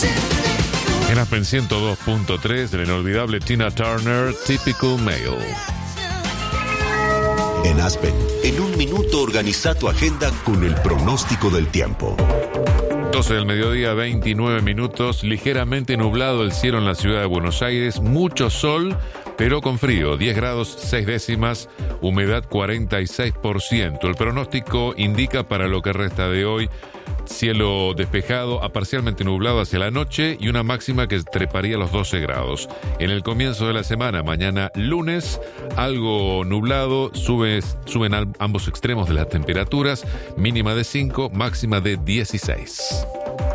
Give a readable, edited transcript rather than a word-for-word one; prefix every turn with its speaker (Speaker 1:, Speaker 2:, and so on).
Speaker 1: En Aspen 102.3, de la inolvidable Tina Turner, Typical Male.
Speaker 2: En Aspen, en un minuto organiza tu agenda con el pronóstico del tiempo.
Speaker 1: 12 del mediodía, 29 minutos, ligeramente nublado el cielo en la ciudad de Buenos Aires, mucho sol, pero con frío, 10 grados 6 décimas, humedad 46%. El pronóstico indica para lo que resta de hoy, cielo despejado a parcialmente nublado hacia la noche y una máxima que treparía a los 12 grados. En el comienzo de la semana, mañana lunes, algo nublado, suben ambos extremos de las temperaturas, mínima de 5, máxima de 16.